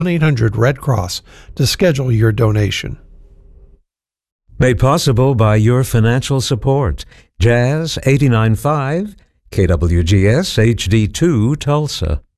1-800-RED Cross to schedule your donation. Made possible by your financial support. Jazz 89.5, KWGS HD2 Tulsa.